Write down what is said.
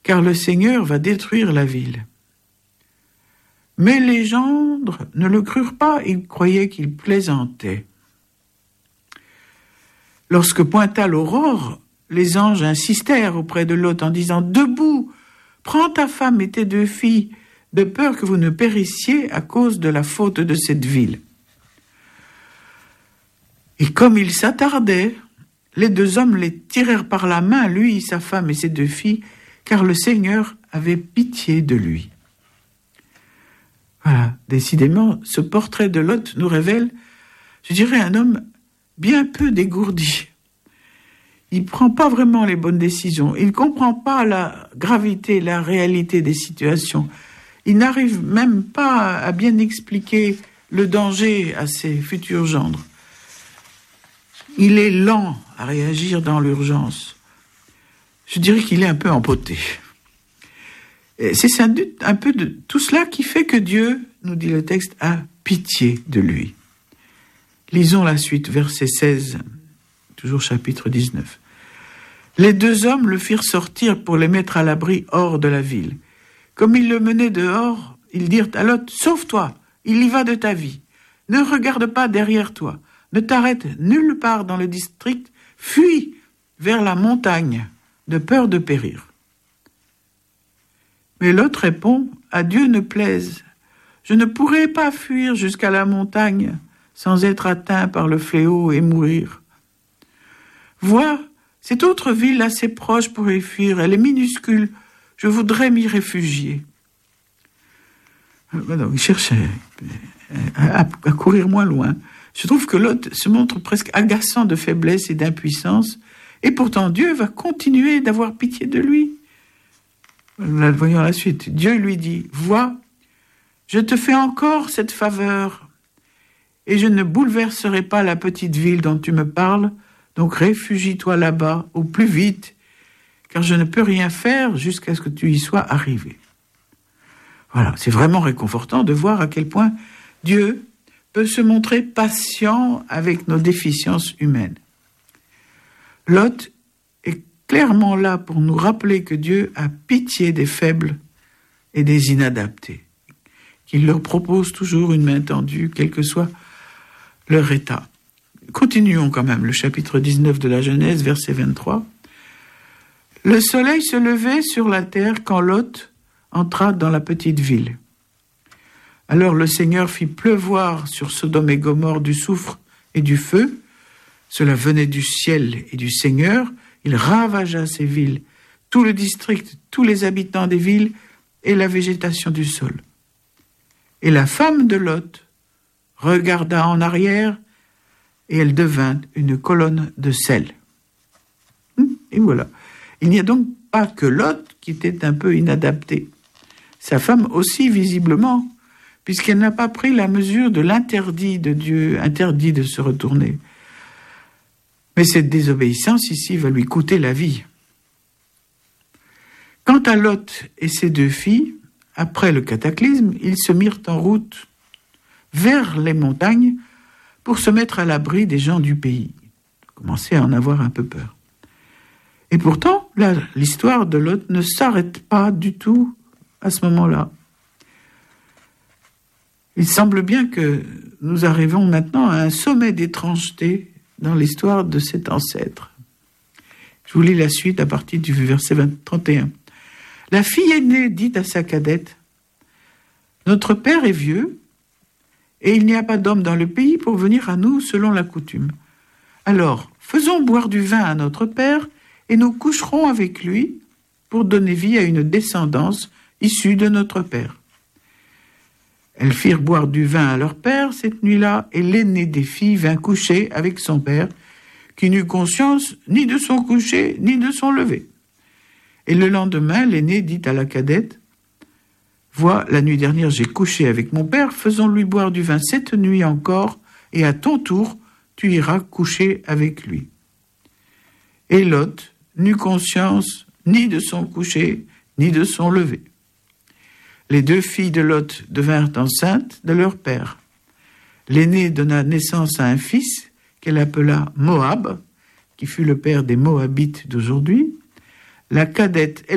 car le Seigneur va détruire la ville. » Mais les gendres ne le crurent pas, ils croyaient qu'il plaisantait. Lorsque pointa l'aurore, les anges insistèrent auprès de Lot en disant « Debout, prends ta femme et tes 2 filles, de peur que vous ne périssiez à cause de la faute de cette ville. » Et comme il s'attardait, les 2 hommes les tirèrent par la main, lui, sa femme et ses 2 filles, car le Seigneur avait pitié de lui. Voilà, décidément, ce portrait de Lot nous révèle, je dirais, un homme bien peu dégourdi. Il ne prend pas vraiment les bonnes décisions. Il ne comprend pas la gravité, la réalité des situations. Il n'arrive même pas à bien expliquer le danger à ses futurs gendres. Il est lent à réagir dans l'urgence. Je dirais qu'il est un peu empoté. Et c'est un peu de tout cela qui fait que Dieu, nous dit le texte, a pitié de lui. Lisons la suite, verset 16, toujours chapitre 19. Les 2 hommes le firent sortir pour les mettre à l'abri hors de la ville. Comme ils le menaient dehors, ils dirent à Lot, « Sauve-toi, il y va de ta vie. Ne regarde pas derrière toi. Ne t'arrête nulle part dans le district. Fuis vers la montagne, de peur de périr. » Mais Lot répond, « À Dieu ne plaise. Je ne pourrai pas fuir jusqu'à la montagne sans être atteint par le fléau et mourir. Vois, cette autre ville assez proche pour y fuir, elle est minuscule. Je voudrais m'y réfugier. » Donc, il cherche à courir moins loin. Je trouve que Lot se montre presque agaçant de faiblesse et d'impuissance, et pourtant Dieu va continuer d'avoir pitié de lui. Voyons la suite. Dieu lui dit, « Vois, je te fais encore cette faveur, et je ne bouleverserai pas la petite ville dont tu me parles, donc réfugie-toi là-bas au plus vite, car je ne peux rien faire jusqu'à ce que tu y sois arrivé. » Voilà, c'est vraiment réconfortant de voir à quel point Dieu peut se montrer patient avec nos déficiences humaines. Lot est clairement là pour nous rappeler que Dieu a pitié des faibles et des inadaptés, qu'il leur propose toujours une main tendue, quel que soit leur état. Continuons quand même le chapitre 19 de la Genèse, verset 23. « Le soleil se levait sur la terre quand Lot entra dans la petite ville. Alors le Seigneur fit pleuvoir sur Sodome et Gomorrhe du soufre et du feu. Cela venait du ciel et du Seigneur. Il ravagea ces villes, tout le district, tous les habitants des villes et la végétation du sol. Et la femme de Lot regarda en arrière et elle devint une colonne de sel. » Et voilà. Il n'y a donc pas que Lot qui était un peu inadapté. Sa femme aussi, visiblement, puisqu'elle n'a pas pris la mesure de l'interdit de Dieu, interdit de se retourner. Mais cette désobéissance ici va lui coûter la vie. Quant à Lot et ses 2 filles, après le cataclysme, ils se mirent en route vers les montagnes pour se mettre à l'abri des gens du pays. Ils commençaient à en avoir un peu peur. Et pourtant, là, l'histoire de Lot ne s'arrête pas du tout à ce moment-là. Il semble bien que nous arrivons maintenant à un sommet d'étrangeté dans l'histoire de cet ancêtre. Je vous lis la suite à partir du verset 31. La fille aînée dit à sa cadette, « Notre père est vieux, et il n'y a pas d'homme dans le pays pour venir à nous selon la coutume. Alors, faisons boire du vin à notre père, et nous coucherons avec lui pour donner vie à une descendance issue de notre père. » Elles firent boire du vin à leur père cette nuit-là, et l'aînée des filles vint coucher avec son père, qui n'eut conscience ni de son coucher, ni de son lever. Et le lendemain, l'aînée dit à la cadette, « Vois, la nuit dernière, j'ai couché avec mon père, faisons-lui boire du vin cette nuit encore, et à ton tour, tu iras coucher avec lui. » Et Lot n'eut conscience ni de son coucher, ni de son lever. Les 2 filles de Lot devinrent enceintes de leur père. L'aînée donna naissance à un fils qu'elle appela Moab, qui fut le père des Moabites d'aujourd'hui. La cadette